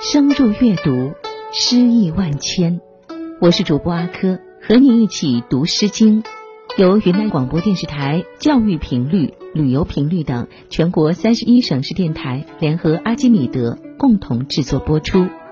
深入阅读，诗意万千。我是主播阿珂，和你一起读诗经，由云南广播电视台教育频率、旅游频率等全国31省市电台联合阿基米德共同制作播出。